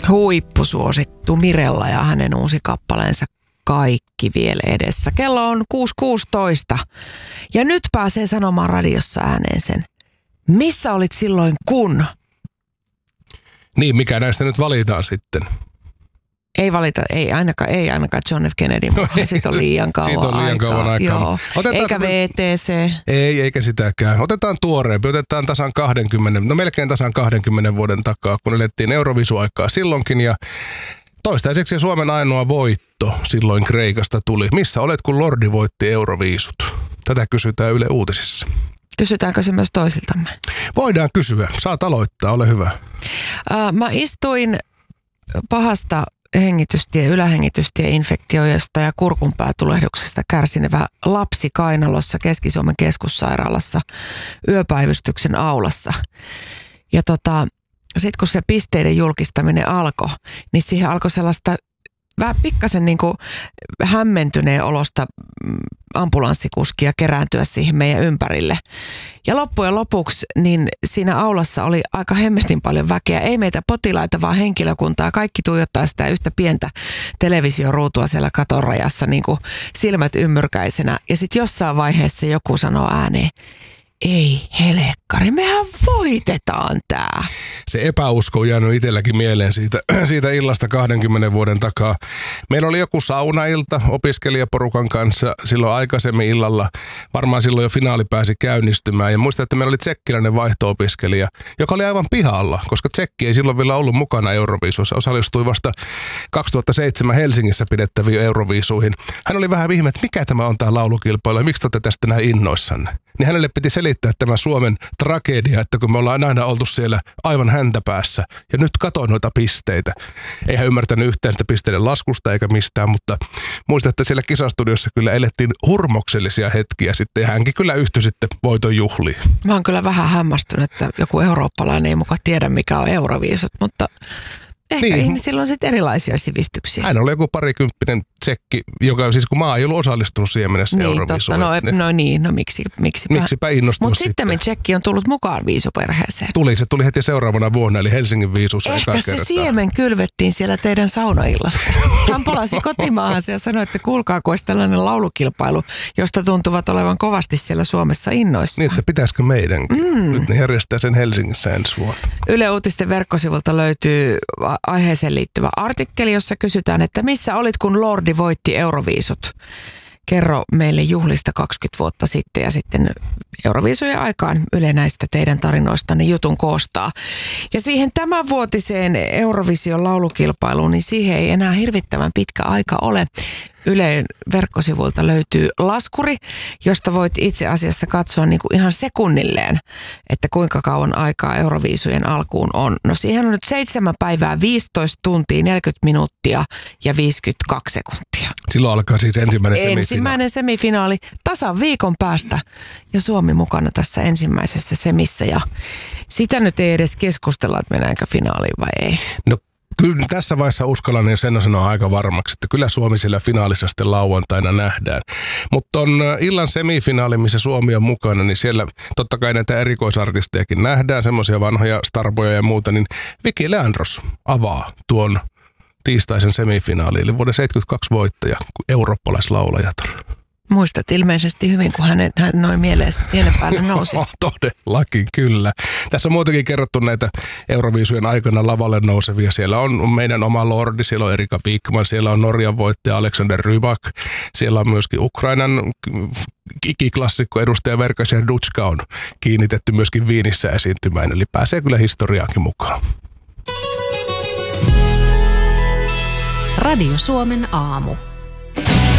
Huippusuosittu Mirella ja hänen uusi kappaleensa Kaikki vielä edessä. Kello on 6.16 ja nyt pääsee sanomaan radiossa ääneen sen. Missä olit silloin kun? Niin, mikä näistä nyt valitaan sitten? Ei valita, ei ainakaan John F. Kennedy, mutta siitä on liian kauan aikaa. Siitä on liian kauan aikaa. Eikä VTC. Ei, eikä sitäkään. Otetaan tuoreempi, otetaan tasan 20, melkein tasan 20 vuoden takaa, kun elettiin Eurovisu-aikaa silloinkin ja toistaiseksi Suomen ainoa voitto silloin Kreikasta tuli. Missä olet, kun Lordi voitti Euroviisut? Tätä kysytään Yle Uutisissa. Kysytäänkö se myös toisiltamme? Voidaan kysyä. Saat aloittaa, ole hyvä. Mä istuin pahasta ylähengitystieinfektioista ja kurkunpäätulehduksesta kärsinevä lapsi kainalossa Keski-Suomen keskussairaalassa yöpäivystyksen aulassa. Ja sitten kun se pisteiden julkistaminen alkoi, niin siihen alkoi sellaista vähän pikkasen niin kuin hämmentyneen olosta ambulanssikuskia kerääntyä siihen meidän ympärille. Ja loppujen lopuksi niin siinä aulassa oli aika hemmetin paljon väkeä. Ei meitä potilaita, vaan henkilökuntaa. Kaikki tuijottaa sitä yhtä pientä televisioruutua siellä katon rajassa niin kuin silmät ymmyrkäisenä. Ja sitten jossain vaiheessa joku sanoo ääneen, ei helekkari, mehän voitetaan tää. Se epäusko on jäänyt itselläkin mieleen siitä illasta 20 vuoden takaa. Meillä oli joku saunailta opiskelijaporukan kanssa silloin aikaisemmin illalla. Varmaan silloin jo finaali pääsi käynnistymään. Ja muistan, että meillä oli tsekkiläinen vaihto-opiskelija, joka oli aivan pihalla, koska Tsekki ei silloin vielä ollut mukana Euroviisuissa. Osallistui vasta 2007 Helsingissä pidettäviin Euroviisuihin. Hän oli vähän vihme, että mikä tämä on tämä laulukilpailu ja miksi te olette tästä näin innoissanne. Niin hänelle piti selittää tämä Suomen tragedia, että kun me ollaan aina oltu siellä aivan häntä päässä ja nyt katsoin noita pisteitä. Ei hän ymmärtänyt yhtään sitä pisteiden laskusta eikä mistään, mutta muistan, että siellä kisastudiossa kyllä elettiin hurmoksellisia hetkiä sitten ja hänkin kyllä yhtyi sitten voiton juhliin. Mä oon kyllä vähän hämmästynyt, että joku eurooppalainen ei muka tiedä mikä on Euroviisut, mutta ehkä niin. Ihmisillä on sitten erilaisia sivistyksiä. Hän oli joku parikymppinen tsekki, joka siis kun maa ei ollut osallistunut siihen mennessä niin, Euroviisuun. Miksipä innostunut mutta sitten Tsekki on tullut mukaan viisuperheeseen. Se tuli heti seuraavana vuonna, eli Helsingin viisussa. Ehkä se siemen kylvettiin siellä teidän saunaillassa. Hän palasi kotimaahansa ja sanoi, että kuulkaa, kun olisi tällainen laulukilpailu, josta tuntuvat olevan kovasti siellä Suomessa innoissaan. Niin, että pitäisikö meidänkin? Nyt ne järjestää sen Helsingissä ensi vuonna. Yle Uutisten verkkosivulta löytyy aiheeseen liittyvä artikkeli, jossa kysytään, että missä olit, kun Lordi voitti Euroviisut. Kerro meille juhlista 20 vuotta sitten ja sitten Euroviisujen aikaan Yle näistä teidän tarinoistanne jutun koostaa. Ja siihen tämänvuotiseen Eurovision laulukilpailuun, niin siihen ei enää hirvittävän pitkä aika ole. Ylen verkkosivuilta löytyy laskuri, josta voit itse asiassa katsoa niin kuin ihan sekunnilleen, että kuinka kauan aikaa Euroviisujen alkuun on. No siihen on nyt 7 päivää, 15 tuntia, 40 minuuttia ja 52 sekuntia. Silloin alkaa siis ensimmäinen semifinaali tasan viikon päästä ja Suomi mukana tässä ensimmäisessä semissä ja sitä nyt ei edes keskustella, että mennäänkö finaaliin vai ei. No. Kyllä tässä vaiheessa uskallan ja sen sanoa aika varmaksi, että kyllä Suomi siellä finaalissa sitten lauantaina nähdään. Mutta on illan semifinaali, missä Suomi on mukana, niin siellä totta kai näitä erikoisartistejakin nähdään, semmoisia vanhoja starboja ja muuta, niin Viki Leandros avaa tuon tiistaisen semifinaaliin, eli vuoden 72 voittaja, eurooppalaislaulajatar. Muistat ilmeisesti hyvin, kun hän noin mielen päälle nousi. Todellakin, kyllä. Tässä on muutenkin kerrottu näitä Euroviisujen aikana lavalle nousevia. Siellä on meidän oma Lordi, siellä on Erika Wikman, siellä on Norjan voittaja Alexander Rybak, siellä on myöskin Ukrainan ikiklassikko edustaja Verka Serduchka on kiinnitetty myöskin Viinissä esiintymään, eli pääsee kyllä historiaankin mukaan. Radio Suomen aamu.